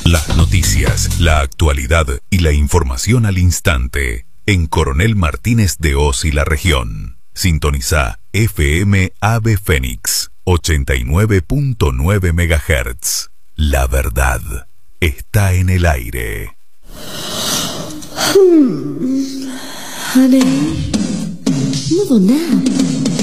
Las noticias, la actualidad y la información al instante en Coronel Martínez de Oz y la región. Sintoniza FM Ave Fénix 89.9 MHz. La verdad está en el aire. Honey, no do nada.